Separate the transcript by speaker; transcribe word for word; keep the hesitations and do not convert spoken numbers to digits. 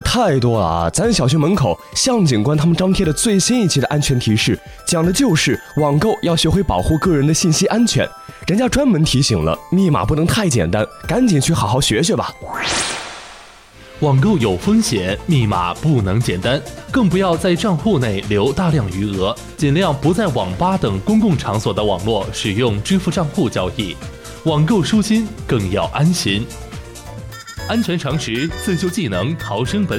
Speaker 1: 太多了啊！咱小区门口向警官他们张贴的最新一期的安全提示，讲的就是网购要学会保护个人的信息安全。人家专门提醒了，密码不能太简单，赶紧去好好学学吧。
Speaker 2: 网购有风险，密码不能简单，更不要在账户内留大量余额，尽量不在网吧等公共场所的网络使用支付账户交易。网购舒心，更要安心。安全常识，自救技能，逃生本